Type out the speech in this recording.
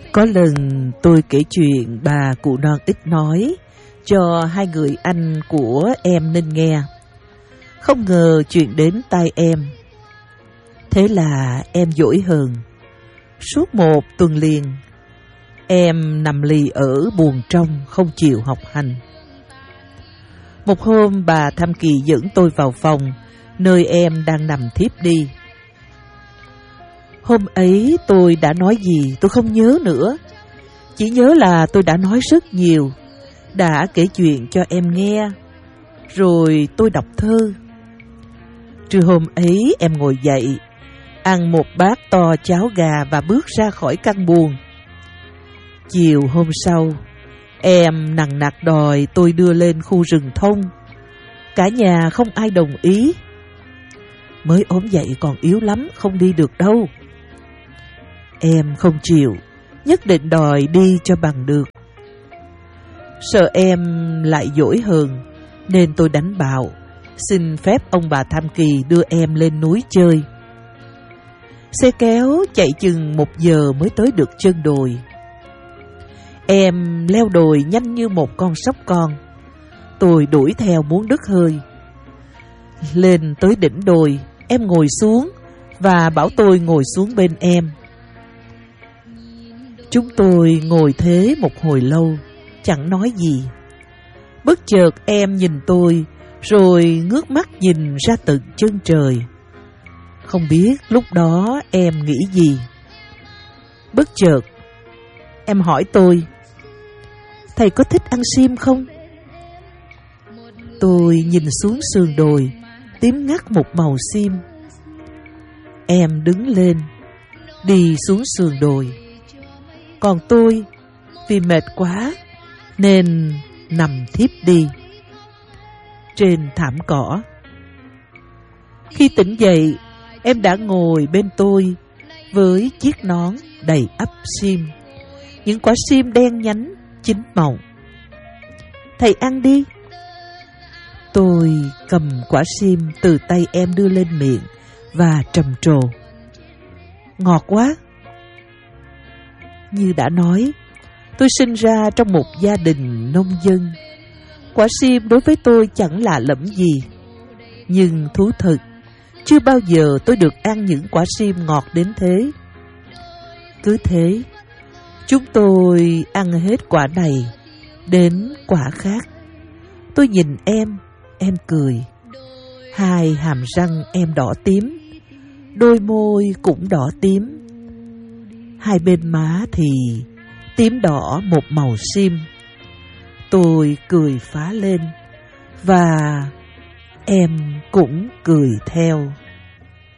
Có lần tôi kể chuyện bà cụ non ít nói cho hai người anh của em nên nghe. Không ngờ chuyện đến tai em. Thế là em dỗi hờn. Suốt một tuần liền, em nằm lì ở buồng trong, không chịu học hành. Một hôm bà Tham Kỳ dẫn tôi vào phòng, nơi em đang nằm thiếp đi. Hôm ấy tôi đã nói gì tôi không nhớ nữa. Chỉ nhớ là tôi đã nói rất nhiều, đã kể chuyện cho em nghe, rồi tôi đọc thơ. Trưa hôm ấy em ngồi dậy, ăn một bát to cháo gà và bước ra khỏi căn buồng. Chiều hôm sau, em nằng nặc đòi tôi đưa lên khu rừng thông. Cả nhà không ai đồng ý. Mới ốm dậy còn yếu lắm, không đi được đâu. Em không chịu, nhất định đòi đi cho bằng được. Sợ em lại dỗi hờn, nên tôi đánh bạo, xin phép ông bà Tham Kỳ đưa em lên núi chơi. Xe kéo chạy chừng 1 giờ mới tới được chân đồi. Em leo đồi nhanh như một con sóc con. Tôi đuổi theo muốn đứt hơi. Lên tới đỉnh đồi, em ngồi xuống và bảo tôi ngồi xuống bên em. Chúng tôi ngồi thế một hồi lâu, chẳng nói gì. Bất chợt em nhìn tôi, rồi ngước mắt nhìn ra tận chân trời. Không biết lúc đó em nghĩ gì. Bất chợt em hỏi tôi: thầy có thích ăn sim không? Tôi nhìn xuống sườn đồi, tím ngắt một màu sim. Em đứng lên, đi xuống sườn đồi. Còn tôi, vì mệt quá, nên nằm thiếp đi trên thảm cỏ. Khi tỉnh dậy, em đã ngồi bên tôi với chiếc nón đầy ắp sim, những quả sim đen nhánh, chín mọng. Thầy ăn đi. Tôi cầm quả sim từ tay em đưa lên miệng và trầm trồ. Ngọt quá. Như đã nói, tôi sinh ra trong một gia đình nông dân. Quả sim đối với tôi chẳng lạ lẫm gì. Nhưng thú thật, chưa bao giờ tôi được ăn những quả sim ngọt đến thế. Cứ thế, chúng tôi ăn hết quả này đến quả khác. Tôi nhìn em cười. Hai hàm răng em đỏ tím, đôi môi cũng đỏ tím. Hai bên má thì tím đỏ một màu sim. Tôi cười phá lên và em cũng cười theo.